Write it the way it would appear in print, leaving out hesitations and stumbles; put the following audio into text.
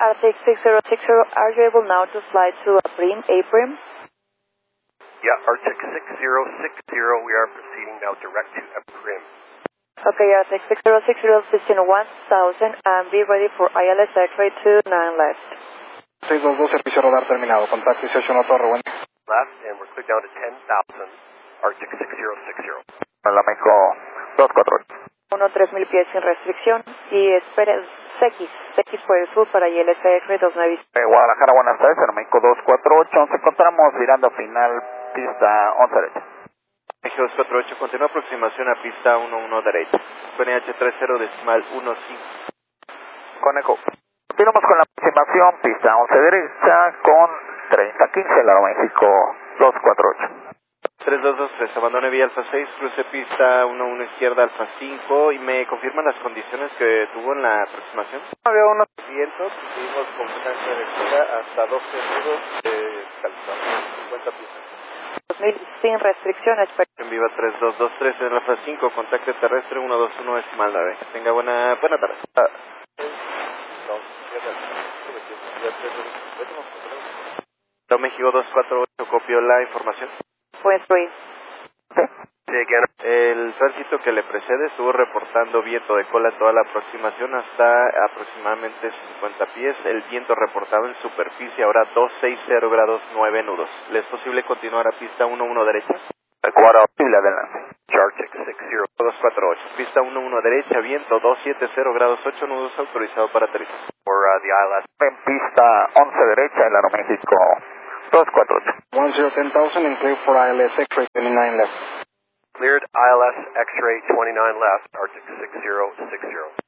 Arctic 6060, are you able now to fly to April? Yeah, Arctic 6060, we are proceeding now direct to April. Okay, Arctic 6060, position 1000, and be ready for ILS X-ray 29 left. 622, servicio radar terminado. Contacto 18 Torre, buen día. Left, and we're clear down to 10,000, Arctic 6060. Hola, México 248. 3000 pies sin restricción y espera CX por el sur para ILS X-ray 29. Guadalajara, buenas tardes, México 248. Nos encontramos virando final pista 11 derecha. México 248, continúa aproximación a pista 11 derecha. PNH 30 decimal 15. Conejo. Continuamos con la aproximación pista 11 derecha con 3015, Laro México 248. 3223, abandone vía Alfa 6, cruce pista 11 izquierda Alfa 5 y me confirman las condiciones que tuvo en la aproximación. Había unos Vientos, seguimos con frecuencia de lectura hasta 12 nudos de calzado, 50 pistas. 2000 sin restricciones. En viva 3223 en Alfa 5, contacto terrestre 121 decimal 9. Tenga buena tarde. México 248, copio la información. Pues, El tránsito que le precede estuvo reportando viento de cola toda la aproximación hasta aproximadamente 50 pies. El viento reportado en superficie ahora 260 grados 9 nudos. ¿Le es posible continuar a pista 11 derecha? Ecuador, posible adelante. Arctic 60. Pista 11 derecha, viento 270 grados 8 nudos, autorizado para aterrizar. For the ILS. En pista 11 derecha, Laro México 248. 10,000 and clear for ILS X-ray 29 left. Cleared ILS X-ray 29 left, Arctic 6060.